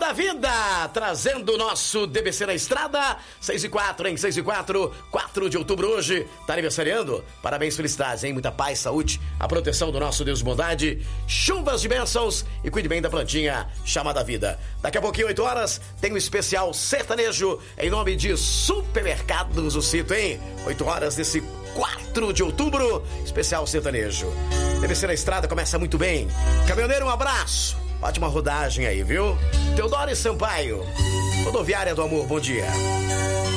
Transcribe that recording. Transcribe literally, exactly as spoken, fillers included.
da Vida, trazendo o nosso D B C na estrada, seis e quatro, hein? seis e quatro, quatro de outubro hoje, tá aniversariando? Parabéns, felicidades, hein? Muita paz, saúde, a proteção do nosso Deus de bondade, chuvas de bênçãos e cuide bem da plantinha chamada vida. Daqui a pouquinho, oito horas, tem um especial sertanejo em nome de Supermercados O Cito, hein? oito horas desse quatro de outubro, especial sertanejo. D B C na estrada começa muito bem. Caminhoneiro, um abraço. Ótima rodagem aí, viu? Teodoro e Sampaio, Rodoviária do Amor, bom dia.